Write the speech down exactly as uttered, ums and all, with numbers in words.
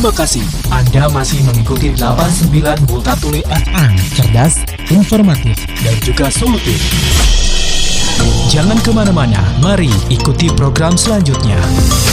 Terima kasih. Anda masih mengikuti delapan puluh sembilan Multatuli F M. Cerdas, informatif, dan juga solutif. Jangan kemana-mana, mari ikuti program selanjutnya.